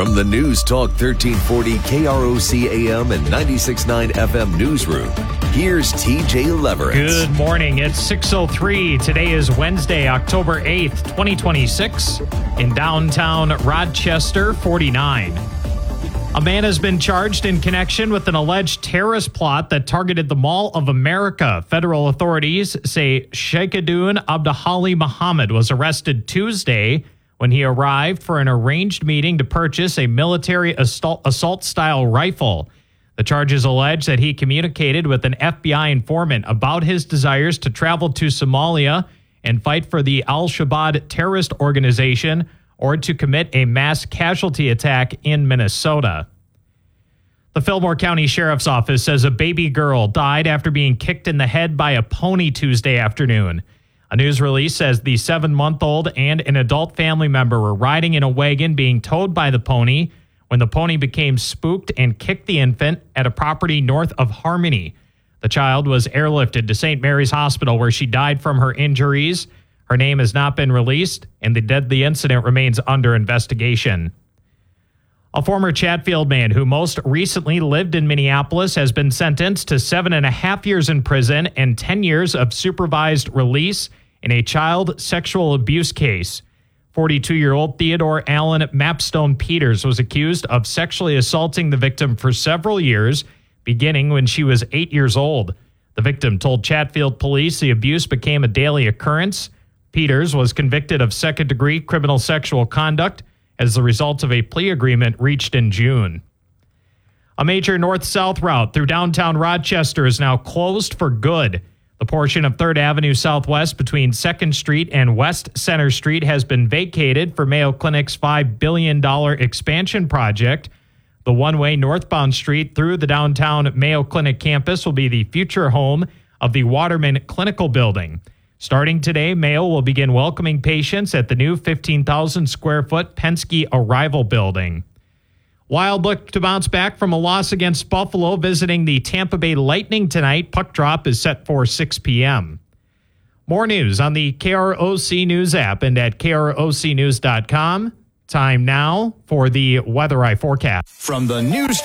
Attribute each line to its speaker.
Speaker 1: From the News Talk 1340 KROC AM and 96.9 FM newsroom, here's TJ Leverett.
Speaker 2: Good morning. It's 6:03. Today is Wednesday, October 8th, 2026. In downtown Rochester, 49. A man has been charged in connection with an alleged terrorist plot that targeted the Mall of America. Federal authorities say Sheikhadoon Abdulhali Muhammad was arrested Tuesday when he arrived for an arranged meeting to purchase a military assault-style rifle. The charges allege that he communicated with an FBI informant about his desires to travel to Somalia and fight for the Al-Shabaab terrorist organization or to commit a mass casualty attack in Minnesota. The Fillmore County Sheriff's Office says a baby girl died after being kicked in the head by a pony Tuesday afternoon. A news release says the 7-month-old and an adult family member were riding in a wagon being towed by the pony when the pony became spooked and kicked the infant at a property north of Harmony. The child was airlifted to St. Mary's Hospital where she died from her injuries. Her name has not been released, and the deadly incident remains under investigation. A former Chatfield man who most recently lived in Minneapolis has been sentenced to 7.5 years in prison and 10 years of supervised release in a child sexual abuse case. 42-year-old Theodore Allen Mapstone Peters was accused of sexually assaulting the victim for several years, beginning when she was 8 years old. The victim told Chatfield police the abuse became a daily occurrence. Peters was convicted of second-degree criminal sexual conduct as a result of a plea agreement reached in June. A major north-south route through downtown Rochester is now closed for good. The portion of 3rd Avenue Southwest between 2nd Street and West Center Street has been vacated for Mayo Clinic's $5 billion expansion project. The one-way northbound street through the downtown Mayo Clinic campus will be the future home of the Waterman Clinical Building. Starting today, Mayo will begin welcoming patients at the new 15,000-square-foot Penske Arrival Building. Wild look to bounce back from a loss against Buffalo, visiting the Tampa Bay Lightning tonight. Puck drop is set for 6 p.m. More news on the KROC News app and at krocnews.com. Time now for the Weather Eye forecast.
Speaker 1: From the News